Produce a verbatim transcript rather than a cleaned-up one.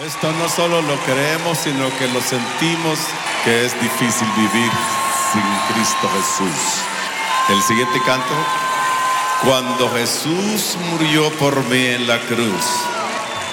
Esto no solo lo creemos, sino que lo sentimos, que es difícil vivir sin Cristo Jesús. El siguiente canto: cuando Jesús murió por mí en la cruz,